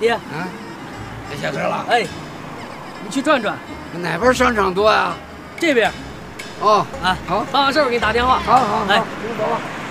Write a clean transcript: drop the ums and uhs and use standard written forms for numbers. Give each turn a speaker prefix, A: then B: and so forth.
A: 爹，
B: 啊，该下课了。
A: 哎，你去转转，
B: 哪边商场多呀？
A: 这边。
B: 哦，
A: 啊，
B: 好，
A: 办完事儿我给你打电话。
B: 好，
A: 哎，
B: 你走吧。